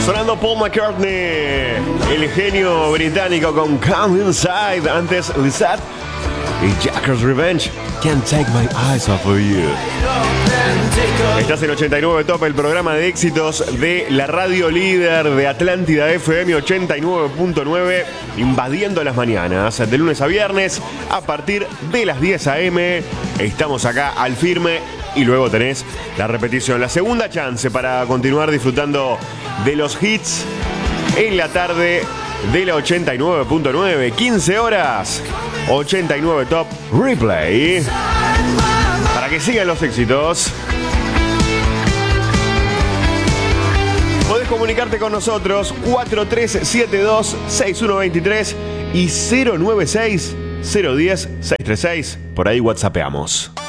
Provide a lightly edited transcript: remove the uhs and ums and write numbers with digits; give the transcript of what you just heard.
Sonando Paul McCartney, el genio británico con Come Inside. Antes Lizette y Jacker's Revenge, Can't Take My Eyes Off of You. Estás en 89 Top, el programa de éxitos de la radio líder de Atlántida FM 89.9, invadiendo las mañanas de lunes a viernes a partir de las 10 a.m. Estamos acá al firme y luego tenés la repetición, la segunda chance para continuar disfrutando de los hits en la tarde de la 89.9, 15 horas, 89 Top Replay, para que sigan los éxitos. Podés comunicarte con nosotros 4372-6123 y 096-010-636. Por ahí whatsappeamos.